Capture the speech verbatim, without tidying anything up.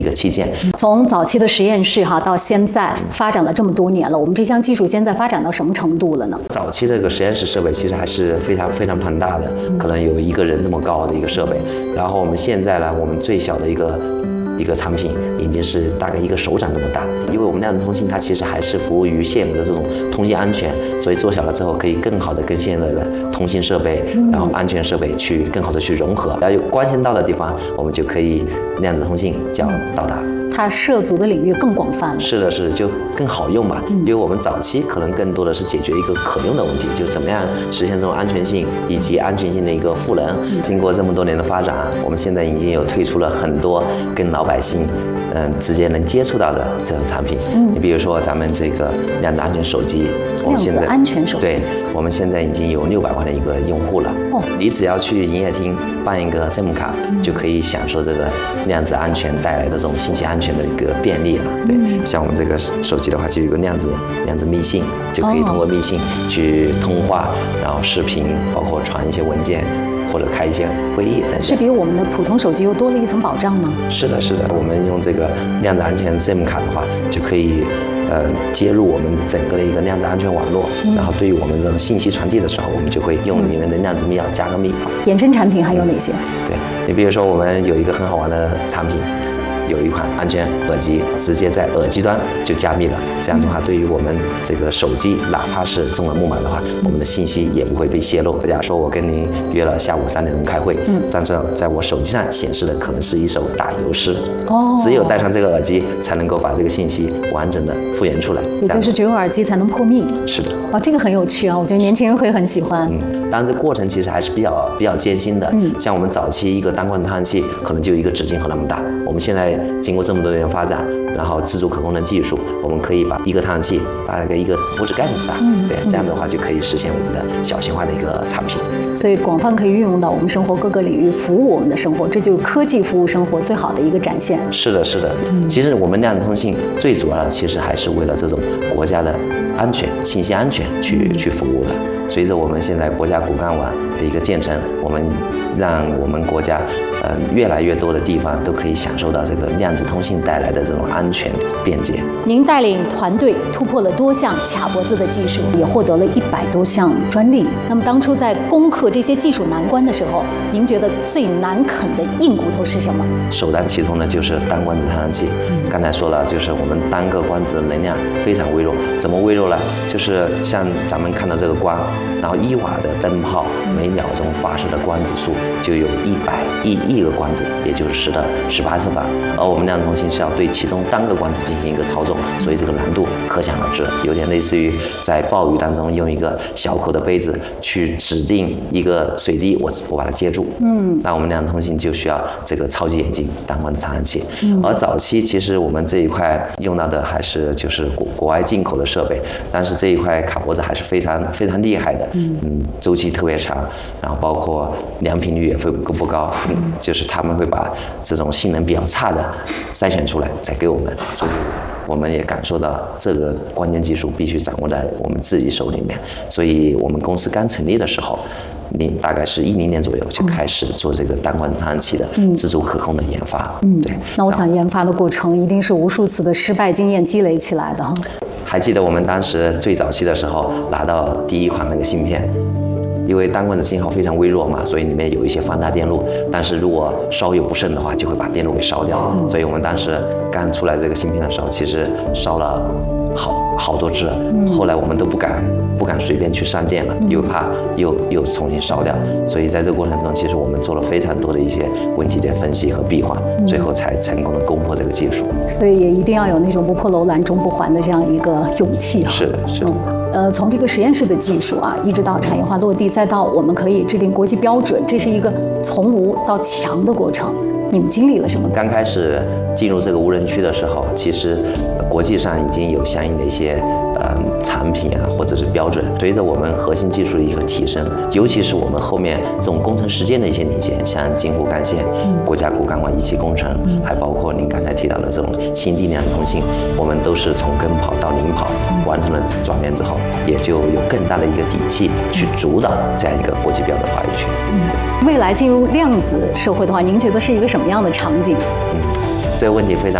一个器件。 从早期的实验室哈到现在发展了这么多年了，我们这项技术现在发展到什么程度了呢？ 早期这个实验室设备其实还是非常非常庞大的，可能有一个人这么高的一个设备。然后我们现在呢，我们最小的一个一个产品已经是大概一个手掌这么大，因为我们量子通信它其实还是服务于现有的这种通信安全，所以做小了之后可以更好的跟现在的通信设备，然后安全设备去更好的去融合，然后有关心到的地方，我们就可以量子通信就要到达。 它涉足的领域更广泛了。 是的，是的，就更好用嘛。因为我们早期可能更多的是解决一个可用的问题，就怎么样实现这种安全性以及安全性的一个赋能。经过这么多年的发展，我们现在已经有推出了很多跟老百姓嗯直接能接触到的这种产品。嗯，你比如说咱们这个量子安全手机，我们现在量子安全手机， 对，我们现在已经有六百万的一个用户了。哦，你只要去营业厅办一个 SIM 卡，嗯、就可以享受这个量子安全带来的这种信息安全的一个便利了。对，嗯、像我们这个手机的话，就有一个量子量子密信，就可以通过密信去通话，然后视频，包括传一些文件。或者开一些会议等等， 是比我们的普通手机又多了一层保障吗？ 是的，是的，我们用这个量子安全 SIM 卡的话，就可以呃接入我们整个的一个量子安全网络，嗯、然后对于我们的信息传递的时候，我们就会用里面的量子密钥加个密。 衍生产品还有哪些？ 对，你比如说我们有一个很好玩的产品。有一款安全耳机，直接在耳机端就加密了。这样的话，对于我们这个手机，哪怕是中了木马的话，我们的信息也不会被泄露。假如说我跟您约了下午三点钟开会，嗯，但是在我手机上显示的可能是一首打油诗，哦，只有戴上这个耳机才能够把这个信息完整的复原出来。 也就是只有耳机才能破密。 是的。 哇，这个很有趣啊，我觉得年轻人会很喜欢。 嗯，当然这过程其实还是比较比较艰辛的。嗯，像我们早期一个单管探测器可能就一个纸巾盒那么大，我们现在经过这么多年发展，然后自主可控的技术，我们可以把一个探测器大概一个拇指盖这么大，嗯，对，这样的话就可以实现我们的小型化的一个产品。 所以广泛可以运用到我们生活各个领域，服务我们的生活，这就是科技服务生活最好的一个展现。 是的，是的。嗯，其实我们量子通信最主要的其实还是为了这种国家的安全、信息安全去去服务的。随着我们现在国家骨干网的一个建成，我们让我们国家呃越来越多的地方都可以享受到这个量子通信带来的这种安全便捷。 您带领团队突破了多项卡脖子的技术，也获得了一百多项专利。那么当初在攻克这些技术难关的时候，您觉得最难啃的硬骨头是什么？ 首当其冲的就是单光子探测器。嗯、刚才说了，就是我们单个光子的能量非常微弱。怎么微弱呢？就是像咱们看到这个光，然后一瓦的灯泡每秒钟发射的光子数就有一百亿亿个光子，也就是十的十八次方。而我们量子通信是要对其中单个光子进行一个操纵，所以这个难度可想而知，有点类似于在暴雨当中用一个小口的杯子去指定一个水滴，我我把它接住。嗯，那我们量子通信就需要这个超级眼镜单光子探测器。嗯，而早期其实我们这一块用到的还是就是国国外进口的设备，但是这一块卡脖子还是非常非常厉害的。嗯嗯，周期特别长，然后包括良品率也会不高。嗯，就是他们会把这种性能比较差的筛选出来再给我们，所以我们也感受到这个关键技术必须掌握在我们自己手里面。所以我们公司刚成立的时候，你大概是一零年左右就开始做这个单光子探测器的自主可控的研发。嗯，对。 那我想研发的过程一定是无数次的失败经验积累起来的哈。 还记得我们当时最早期的时候拿到第一款那个芯片。因为单光子信号非常微弱嘛，所以里面有一些放大电路，但是如果稍有不慎的话，就会把电路给烧掉。嗯、所以我们当时刚出来这个芯片的时候，其实烧了好好多只，嗯、后来我们都不敢不敢随便去上电了，又怕又又重新烧掉。所以在这个过程中，其实我们做了非常多的一些问题的分析和闭环，嗯、最后才成功的攻破这个技术。 所以也一定要有那种不破楼兰终不还的这样一个勇气啊。 是的，是的。嗯呃，从这个实验室的技术啊，一直到产业化落地，再到我们可以制定国际标准，这是一个从无到强的过程。你们经历了什么？ 刚开始进入这个无人区的时候，其实国际上已经有相应的一些呃产品啊，或者是标准。随着我们核心技术的一个提升，尤其是我们后面这种工程实践的一些理解，像京沪干线、嗯、国家骨干网一期工程，嗯、还包括您刚才提到的这种新地量子通信，我们都是从跟跑到领跑，嗯、完成了转变之后，也就有更大的一个底气去主导这样一个国际标准话语权。 嗯，未来进入量子社会的话，您觉得是一个什么样的场景？ 嗯， 这个问题非常